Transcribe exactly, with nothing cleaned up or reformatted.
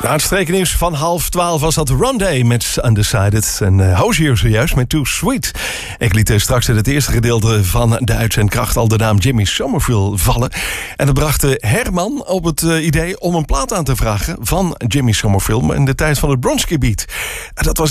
Na het strekennieuws van half twaalf was dat Rondé met Undecided. En uh, Hozier zojuist met Too Sweet. Ik liet uh, straks in het eerste gedeelte van de uitzendkracht al de naam Jimmy Somerville vallen. En dat bracht uh, Herman op het uh, idee om een plaat aan te vragen van Jimmy Somerville in de tijd van het Bronski Beat. En dat was